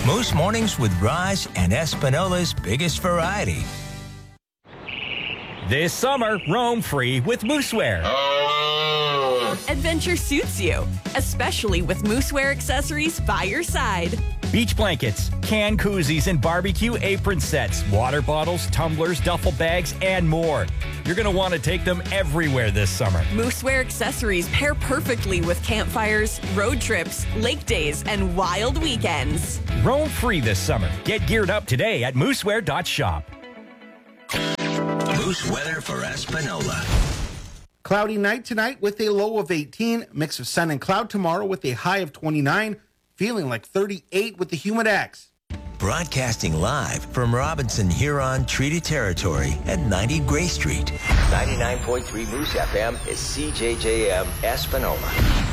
Moose Mornings with Raj and Espinola's biggest variety. This summer, roam free with Moosewear. Adventure suits you, especially with Moosewear accessories by your side. Beach blankets, can koozies, and barbecue apron sets, water bottles, tumblers, duffel bags, and more. You're going to want to take them everywhere this summer. Moosewear accessories pair perfectly with campfires, road trips, lake days, and wild weekends. Roam free this summer. Get geared up today at moosewear.shop. Moose weather for Espinola. Cloudy night tonight with a low of 18. Mix of sun and cloud tomorrow with a high of 29. Feeling like 38 with the Humidex. Broadcasting live from Robinson Huron Treaty Territory at 90 Gray Street. 99.3 Moose FM is CJJM Espinola.